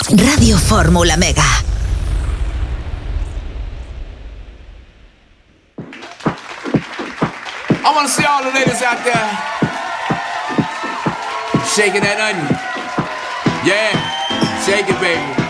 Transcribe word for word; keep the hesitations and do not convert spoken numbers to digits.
Radio Fórmula Mega. I want to see all the ladies out there shaking that onion. Yeah, shake it, baby.